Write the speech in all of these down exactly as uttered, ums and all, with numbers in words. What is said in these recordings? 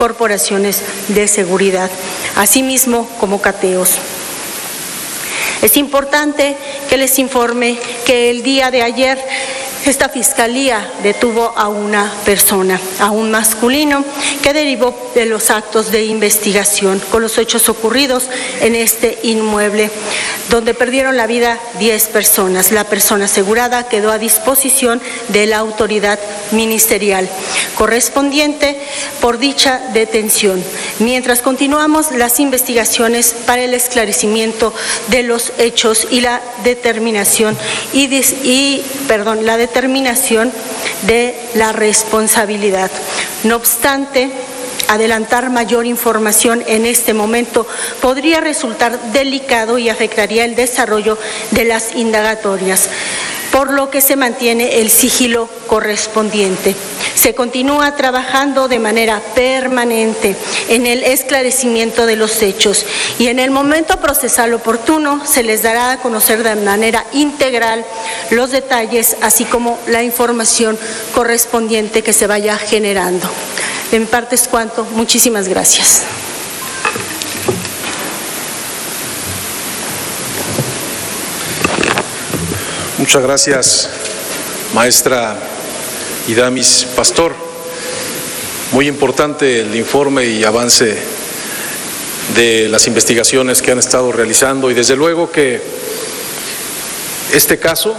corporaciones de seguridad, asimismo como cateos. Es importante que les informe que el día de ayer esta fiscalía detuvo a una persona, a un masculino, que derivó de los actos de investigación con los hechos ocurridos en este inmueble, donde perdieron la vida diez personas. La persona asegurada quedó a disposición de la autoridad ministerial correspondiente por dicha detención, mientras continuamos las investigaciones para el esclarecimiento de los hechos y la determinación y, y perdón, la determinación determinación de la responsabilidad. No obstante, adelantar mayor información en este momento podría resultar delicado y afectaría el desarrollo de las indagatorias, por lo que se mantiene el sigilo correspondiente. Se continúa trabajando de manera permanente en el esclarecimiento de los hechos y en el momento procesal oportuno se les dará a conocer de manera integral los detalles, así como la información correspondiente que se vaya generando. De mi parte es cuanto. Muchísimas gracias. Muchas gracias, maestra Idamis Pastor. Muy importante el informe y avance de las investigaciones que han estado realizando, y desde luego que este caso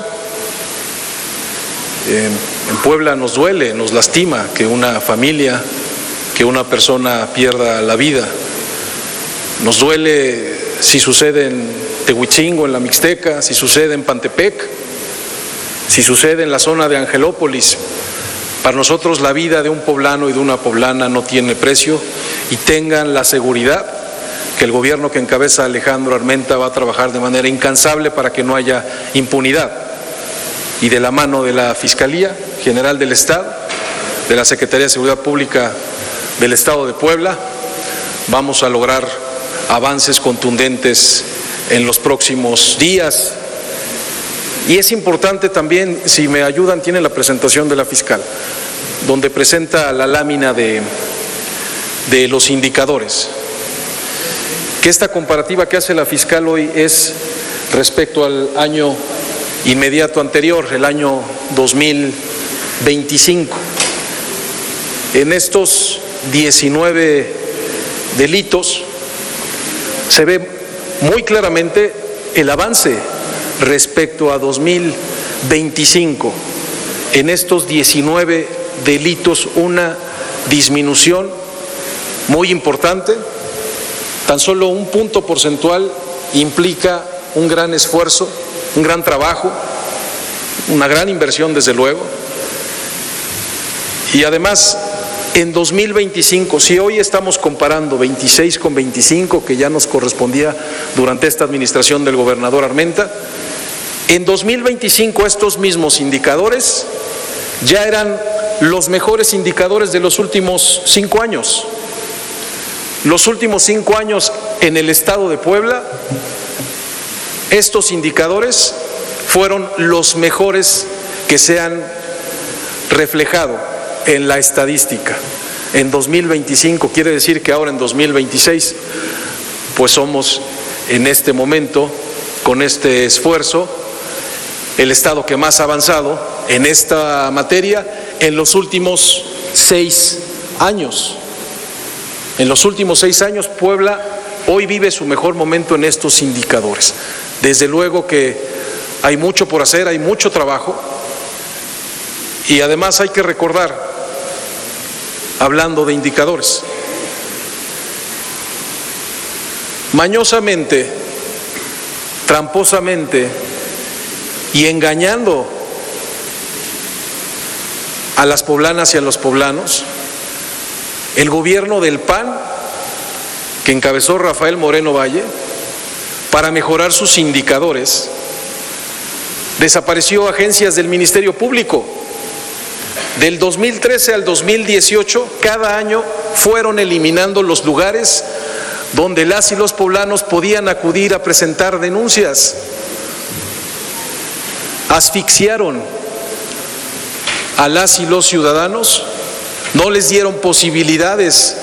eh, en Puebla nos duele, nos lastima que una familia, que una persona pierda la vida. Nos duele si sucede en Tehuichingo, en la Mixteca, si sucede en Pantepec, si sucede en la zona de Angelópolis. Para nosotros la vida de un poblano y de una poblana no tiene precio, y tengan la seguridad que el gobierno que encabeza Alejandro Armenta va a trabajar de manera incansable para que no haya impunidad. Y de la mano de la Fiscalía General del Estado, de la Secretaría de Seguridad Pública del Estado de Puebla, vamos a lograr avances contundentes en los próximos días. Y es importante también, si me ayudan, tiene la presentación de la fiscal, donde presenta la lámina de, de los indicadores. Que esta comparativa que hace la fiscal hoy es respecto al año inmediato anterior, el año dos mil veinticinco. En estos diecinueve delitos se ve muy claramente el avance respecto a dos mil veinticinco. En estos diecinueve delitos una disminución muy importante. Tan solo un punto porcentual implica un gran esfuerzo, un gran trabajo, una gran inversión desde luego. Y además, en dos mil veinticinco, si hoy estamos comparando veintiséis con veinticinco, que ya nos correspondía durante esta administración del gobernador Armenta, en dos mil veinticinco estos mismos indicadores ya eran los mejores indicadores de los últimos cinco años. Los últimos cinco años en el estado de Puebla, estos indicadores fueron los mejores que se han reflejado en la estadística. En dos mil veinticinco, quiere decir que ahora en dos mil veintiséis, pues somos en este momento, con este esfuerzo, el estado que más ha avanzado en esta materia en los últimos seis años. En los últimos seis años, Puebla hoy vive su mejor momento en estos indicadores. Desde luego que hay mucho por hacer, hay mucho trabajo, y además hay que recordar, hablando de indicadores, mañosamente, tramposamente y engañando a las poblanas y a los poblanos, el gobierno del P A N, que encabezó Rafael Moreno Valle, para mejorar sus indicadores, desapareció agencias del Ministerio Público. Del dos mil trece al dos mil dieciocho, cada año fueron eliminando los lugares donde las y los poblanos podían acudir a presentar denuncias. Asfixiaron a las y los ciudadanos, no les dieron posibilidades